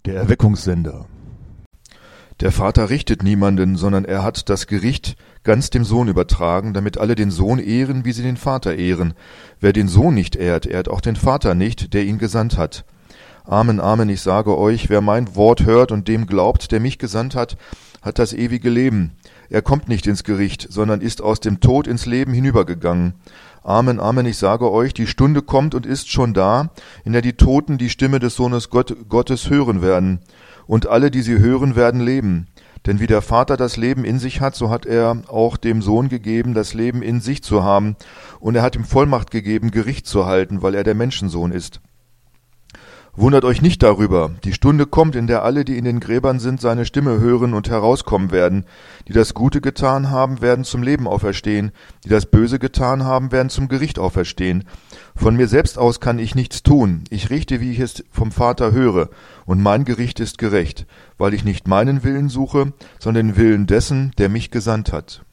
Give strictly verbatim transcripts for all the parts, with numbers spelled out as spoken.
Der Erweckungssender. Der Vater richtet niemanden, sondern er hat das Gericht ganz dem Sohn übertragen, damit alle den Sohn ehren, wie sie den Vater ehren. Wer den Sohn nicht ehrt, ehrt auch den Vater nicht, der ihn gesandt hat. Amen, Amen, ich sage euch, wer mein Wort hört und dem glaubt, der mich gesandt hat, hat das ewige Leben. Er kommt nicht ins Gericht, sondern ist aus dem Tod ins Leben hinübergegangen. Amen, Amen, ich sage euch, die Stunde kommt und ist schon da, in der die Toten die Stimme des Sohnes Gott, Gottes hören werden. Und alle, die sie hören, werden leben. Denn wie der Vater das Leben in sich hat, so hat er auch dem Sohn gegeben, das Leben in sich zu haben. Und er hat ihm Vollmacht gegeben, Gericht zu halten, weil er der Menschensohn ist. Wundert euch nicht darüber. Die Stunde kommt, in der alle, die in den Gräbern sind, seine Stimme hören und herauskommen werden. Die das Gute getan haben, werden zum Leben auferstehen. Die das Böse getan haben, werden zum Gericht auferstehen. Von mir selbst aus kann ich nichts tun. Ich richte, wie ich es vom Vater höre. Und mein Gericht ist gerecht, weil ich nicht meinen Willen suche, sondern den Willen dessen, der mich gesandt hat.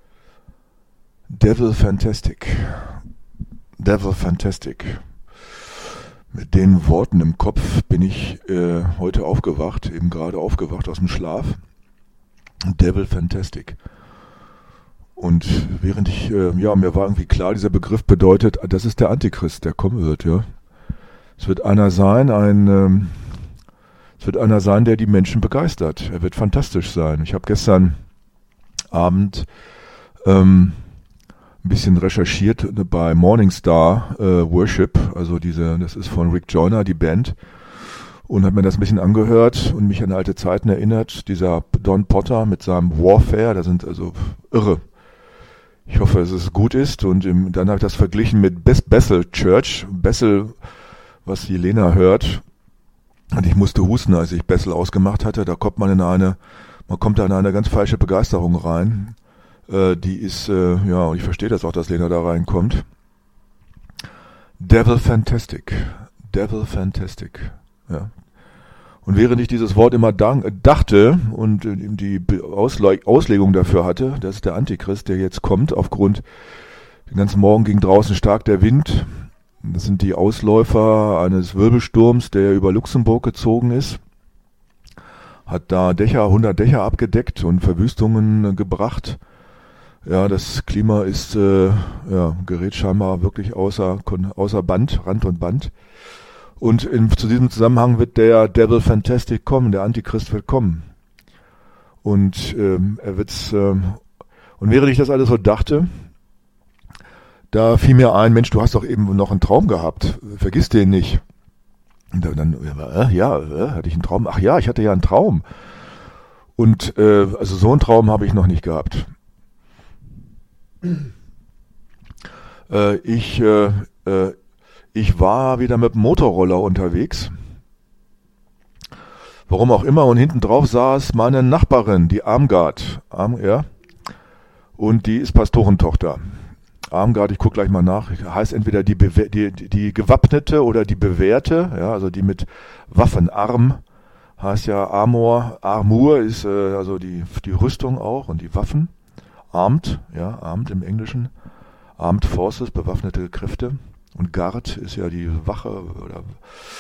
Devil Fantastic. Devil Fantastic. Mit den Worten im Kopf bin ich äh, heute aufgewacht, eben gerade aufgewacht aus dem Schlaf. Devil Fantastic. Und während ich, äh, ja, mir war irgendwie klar, dieser Begriff bedeutet, das ist der Antichrist, der kommen wird, ja. Es wird einer sein, ein, ähm, es wird einer sein, der die Menschen begeistert. Er wird fantastisch sein. Ich habe gestern Abend ähm, ein bisschen recherchiert bei Morningstar äh, Worship, also diese, das ist von Rick Joyner, die Band, und habe mir das ein bisschen angehört und mich an alte Zeiten erinnert. Dieser Don Potter mit seinem Warfare, da sind also irre. Ich hoffe, dass es gut ist, und im, dann habe ich das verglichen mit Bes- Bethel Church, Bethel, was Jelena hört, und ich musste husten, als ich Bethel ausgemacht hatte. Da kommt man in eine, man kommt da in eine ganz falsche Begeisterung rein. Die ist, äh, ja, und ich verstehe das auch, dass Lena da reinkommt. Devil Fantastic. Devil Fantastic. Ja. Und während ich dieses Wort immer dank, dachte und äh, die Ausle- Auslegung dafür hatte, das ist der Antichrist, der jetzt kommt, aufgrund, den ganzen Morgen ging draußen stark der Wind. Das sind die Ausläufer eines Wirbelsturms, der über Luxemburg gezogen ist. Hat da Dächer, hundert Dächer abgedeckt und Verwüstungen gebracht. Ja, das Klima ist, äh, ja, gerät scheinbar wirklich außer, außer Band, Rand und Band. Und in, zu diesem Zusammenhang wird der Devil Fantastic kommen, der Antichrist wird kommen. Und ähm, er wird's, ähm, und während ich das alles so dachte, da fiel mir ein, Mensch, du hast doch eben noch einen Traum gehabt, vergiss den nicht. Und dann, äh, ja, äh, hatte ich einen Traum? Ach ja, ich hatte ja einen Traum. Und äh, also so einen Traum habe ich noch nicht gehabt. Äh, ich, äh, äh, ich war wieder mit dem Motorroller unterwegs. Warum auch immer, und hinten drauf saß meine Nachbarin, die Armgard. Arm, ja. Und die ist Pastorentochter. Armgard, ich gucke gleich mal nach, heißt entweder die, Bewe- die, die, die Gewappnete oder die Bewährte, ja, also die mit Waffen. Arm heißt ja Armor, Armur ist äh, also die, die Rüstung auch und die Waffen. Armed, ja, armed im Englischen. Armed Forces, bewaffnete Kräfte. Und Guard ist ja die Wache oder